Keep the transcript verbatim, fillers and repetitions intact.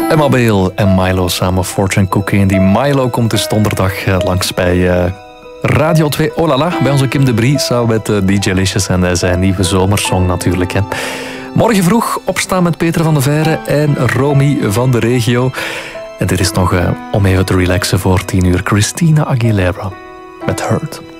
Emma Bale en Milo samen Fortune Cookie. En die Milo komt dus donderdag langs bij uh, Radio twee. Oh la la, bij onze Kim de Brie samen met uh, D J Licious en uh, zijn nieuwe zomersong natuurlijk. Hè. Morgen vroeg opstaan met Peter van de Veire en Romy van de Regio. En dit is nog uh, om even te relaxen voor tien uur. Christina Aguilera met Hurt.